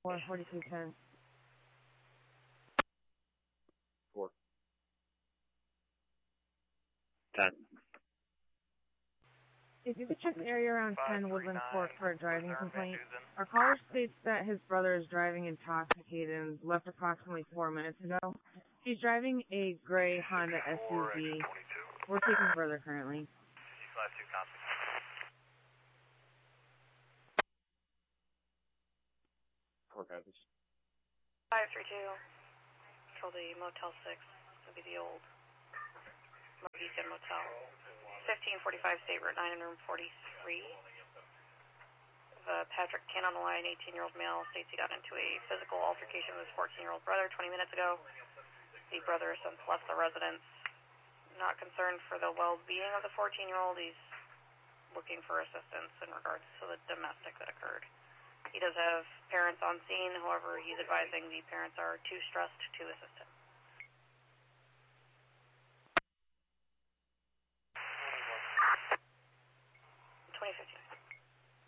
4210. 4. 10. If you could check the area around 10 Woodland Court for a driving complaint, our caller states that his brother is driving intoxicated and left approximately 4 minutes ago. He's driving a gray Honda SUV. We're taking further currently. 5-2 copy. 4 copies. 532. Control the Motel 6. It'll be the old Beacon Motel. 1545 State Route 9 and room 43. Patrick Kin on the line, 18-year-old male, states he got into a physical altercation with his 14-year-old brother 20 minutes ago. The brother has since left the residence. Not concerned for the well-being of the 14-year-old. He's looking for assistance in regards to the domestic that occurred. He does have parents on scene, however, he's advising the parents are too stressed to assist him.